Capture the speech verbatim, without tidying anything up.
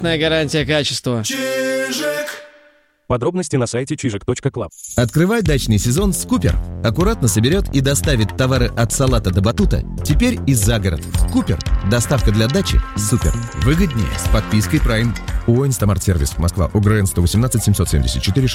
Стопроцентная гарантия качества. Чижик. Подробности на сайте чижик точка клаб. Открывай дачный сезон с Купер. Аккуратно соберет и доставит товары от салата до батута. Теперь и за город. Купер. Доставка для дачи супер. Выгоднее с подпиской Prime. ООО «Инстамарт Сервис», Москва, УГРН сто восемнадцать семьсот семьдесят четыре